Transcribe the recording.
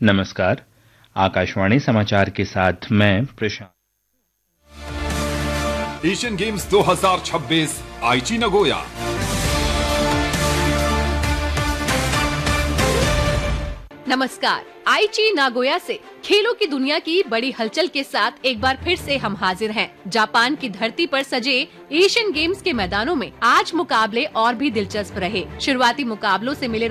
नमस्कार, आकाशवाणी समाचार के साथ मैं प्रशांत। एशियन गेम्स 2026 आईची नगोया। नमस्कार, आईची नागोया से खेलों की दुनिया की बड़ी हलचल के साथ एक बार फिर से हम हाजिर हैं। जापान की धरती पर सजे एशियन गेम्स के मैदानों में आज मुकाबले और भी दिलचस्प रहे। शुरुआती मुकाबलों से मिले